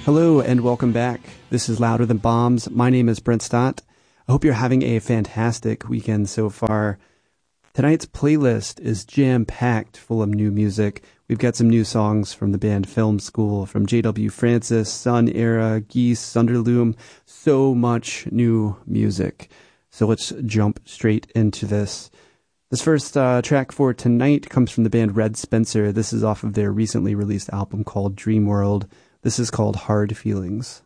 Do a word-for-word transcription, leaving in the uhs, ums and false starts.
Hello and welcome back. This is Louder Than Bombs. My name is Brent Stott. I hope you're having a fantastic weekend so far. Tonight's playlist is jam-packed full of new music. We've got some new songs from the band Film School, from J W Francis, Sun Era, Geese, Sunderloom. So much new music. So let's jump straight into this. This first uh, track for tonight comes from the band Red Spencer. This is off of their recently released album called Dream World. This is called Hard Feelings.